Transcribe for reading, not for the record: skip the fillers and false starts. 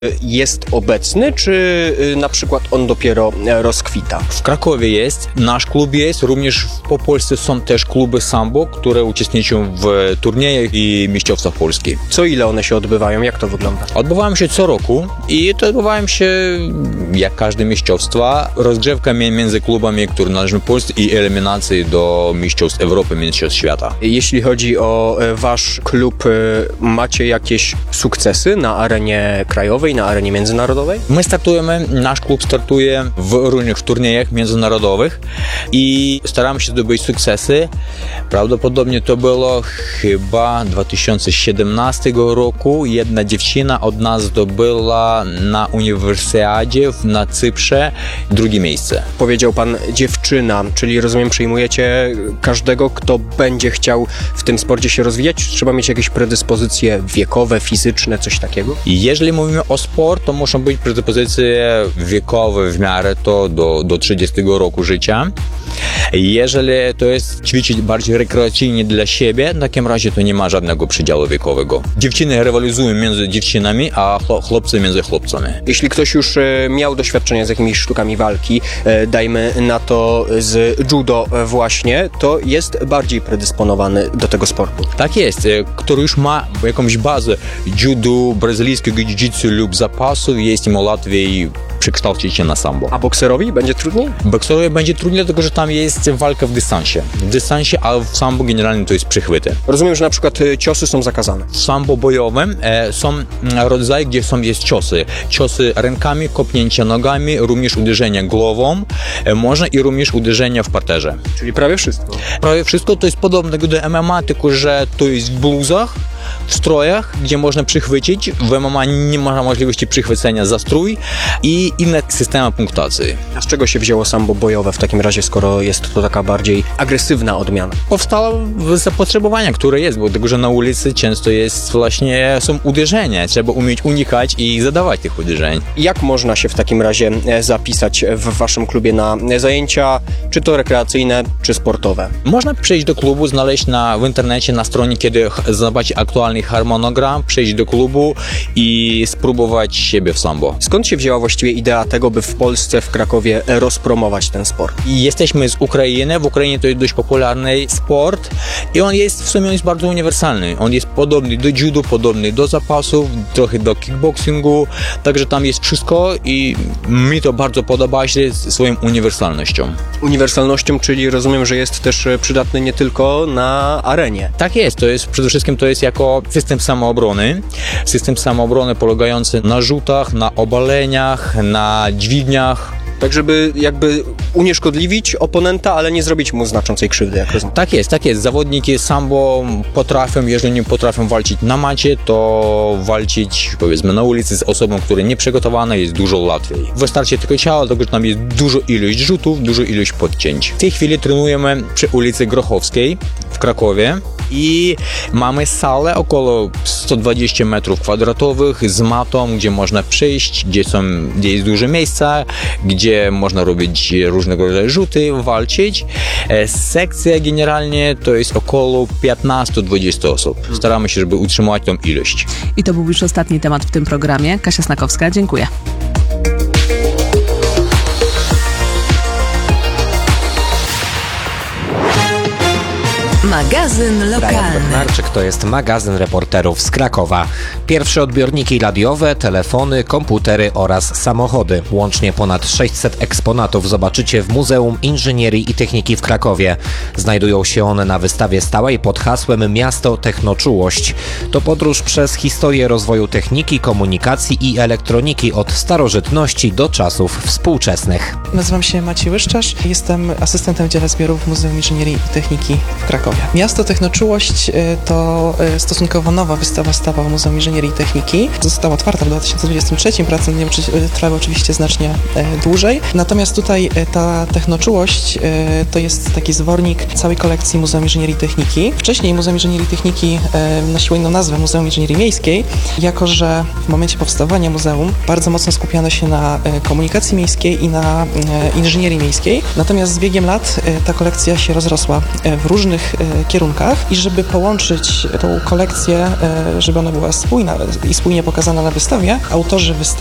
jest obecny, czy na przykład on dopiero rozkwita? W Krakowie jest, nasz klub jest, również po Polsce są też kluby sambo, które uczestniczą w turniejach i mistrzostwach Polski. Co ile one się odbywają? Jak to wygląda? Odbywają się co roku i to odbywają się jak każde mistrzostwa, rozgrzewka między klubami, które należą Polsce i eliminacje do mistrzostw Europy, mistrzostw świata. Jeśli chodzi o wasz klub, macie jakieś sukcesy na arenie krajowej, na arenie międzynarodowej? My startujemy, nasz klub startuje w różnych turniejach międzynarodowych i staramy się zdobyć sukcesy. Prawdopodobnie to było chyba 2017 roku. Jedna dziewczyna od nas zdobyła na uniwersjadzie na Cyprze drugie miejsce. Powiedział pan dziewczyna, czyli rozumiem, przyjmujecie każdego, kto będzie chciał w tym sporcie się rozwijać? Trzeba mieć jakieś predyspozycje wiekowe, fizyczne, coś takiego? Jeżeli mówimy o sport, to muszą być predyspozycje wiekowe w miarę to do 30 roku życia. Jeżeli to jest ćwiczyć bardziej rekreacyjnie dla siebie, w takim razie to nie ma żadnego przedziału wiekowego. Dziewczyny rywalizują między dziewczynami, a chłopcy między chłopcami. Jeśli ktoś już miał doświadczenie z jakimiś sztukami walki, dajmy na to z judo właśnie, to jest bardziej predysponowany do tego sportu. Tak jest, który już ma jakąś bazę judo, brazylijskiego jiu-jitsu lub zapasów, jest mu łatwiej przekształcić się na sambo. A bokserowi będzie trudniej? Bokserowi będzie trudniej, dlatego że tam jest walka w dystansie. A w sambo generalnie to jest przychwyty. Rozumiem, że na przykład ciosy są zakazane. W sambo bojowym są rodzaje, gdzie jest ciosy. Ciosy rękami, kopnięcia nogami, również uderzenia głową, można i również uderzenia w parterze. Czyli prawie wszystko. Prawie wszystko to jest podobne do MMA, tylko że to jest w bluzach, w strojach, gdzie można przychwycić. W MMA nie ma możliwości przychwycenia za strój i inne systemy punktacji. A z czego się wzięło sambo bojowe w takim razie, skoro jest to taka bardziej agresywna odmiana? Powstało z zapotrzebowania, które jest, bo tego, że na ulicy często jest właśnie, są uderzenia. Trzeba umieć unikać i zadawać tych uderzeń. Jak można się w takim razie zapisać w waszym klubie na zajęcia, czy to rekreacyjne, czy sportowe? Można przyjść do klubu, znaleźć w internecie, na stronie, kiedy zobaczyć aktualny harmonogram, przyjść do klubu i spróbować siebie w sambo. Skąd się wzięła właściwie idea tego, by w Polsce, w Krakowie rozpromować ten sport? Jesteśmy z Ukrainy. W Ukrainie to jest dość popularny sport i on jest w sumie bardzo uniwersalny. On jest podobny do judo, podobny do zapasów, trochę do kickboxingu, także tam jest wszystko i mi to bardzo podoba się swoją uniwersalnością. Uniwersalnością, czyli rozumiem, że jest też przydatny nie tylko na arenie. Tak jest, przede wszystkim to jest jako system samoobrony. System samoobrony polegający na rzutach, na obaleniach, na dźwigniach. Tak, żeby jakby unieszkodliwić oponenta, ale nie zrobić mu znaczącej krzywdy, jak rozumiem. Tak jest. Zawodniki sambo potrafią, jeżeli nie potrafią walczyć na macie, to walczyć, powiedzmy, na ulicy z osobą, która nie przygotowana, jest dużo łatwiej. Wystarczy tylko ciało, dlatego że tam jest dużo ilość rzutów, dużo ilość podcięć. W tej chwili trenujemy przy ulicy Grochowskiej w Krakowie i mamy salę około 120 m2 z matą, gdzie można przyjść, gdzie jest duże miejsca, gdzie można robić różnego rodzaju rzuty, walczyć. Sekcja generalnie to jest około 15-20 osób. Staramy się, żeby utrzymać tą ilość. I to był już ostatni temat w tym programie. Kasia Snakowska, dziękuję. Magazyn lokalny. Brian Bednarczyk to jest magazyn reporterów z Krakowa. Pierwsze odbiorniki radiowe, telefony, komputery oraz samochody. Łącznie ponad 600 eksponatów zobaczycie w Muzeum Inżynierii i Techniki w Krakowie. Znajdują się one na wystawie stałej pod hasłem Miasto Technoczułość. To podróż przez historię rozwoju techniki, komunikacji i elektroniki od starożytności do czasów współczesnych. Nazywam się Maciej Łyszczarz, jestem asystentem w dziale zbiorów Muzeum Inżynierii i Techniki w Krakowie. Miasto Technoczułość to stosunkowo nowa wystawa stała w Muzeum Inżynierii i Techniki. Została otwarta w 2023, prace trwały oczywiście znacznie dłużej. Natomiast tutaj ta Technoczułość to jest taki zwornik całej kolekcji Muzeum Inżynierii i Techniki. Wcześniej Muzeum Inżynierii i Techniki nosiło inną nazwę Muzeum Inżynierii Miejskiej, jako że w momencie powstawania muzeum bardzo mocno skupiano się na komunikacji miejskiej i na inżynierii miejskiej. Natomiast z biegiem lat ta kolekcja się rozrosła w różnych kierunkach i żeby połączyć tą kolekcję, żeby ona była spójna i spójnie pokazana na wystawie, autorzy wystawy